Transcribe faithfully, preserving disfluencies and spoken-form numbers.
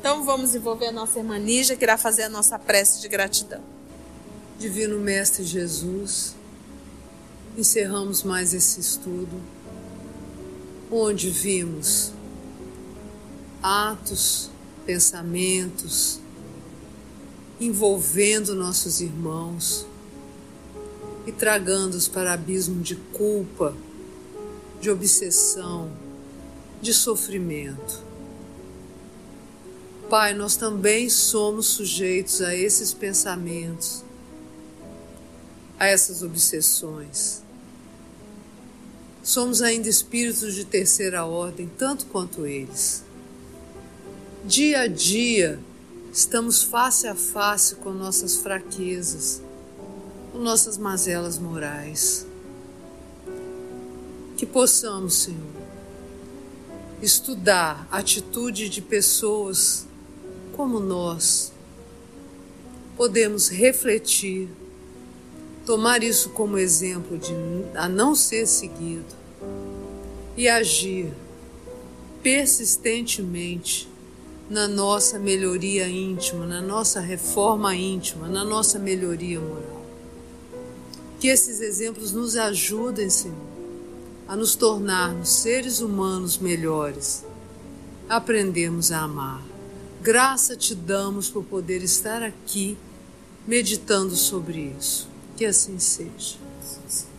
Então vamos envolver a nossa irmã Nígia, que irá fazer a nossa prece de gratidão. Divino Mestre Jesus, encerramos mais esse estudo, onde vimos atos, pensamentos, envolvendo nossos irmãos e tragando-os para abismo de culpa, de obsessão, de sofrimento. Pai, nós também somos sujeitos a esses pensamentos, a essas obsessões. Somos ainda espíritos de terceira ordem, tanto quanto eles. Dia a dia, estamos face a face com nossas fraquezas, com nossas mazelas morais. Que possamos, Senhor, estudar a atitude de pessoas como nós. Podemos refletir, tomar isso como exemplo de a não ser seguido e agir persistentemente na nossa melhoria íntima, na nossa reforma íntima, na nossa melhoria moral. Que esses exemplos nos ajudem, Senhor, a nos tornarmos seres humanos melhores, aprendemos a amar. Graça te damos por poder estar aqui meditando sobre isso. Que assim seja.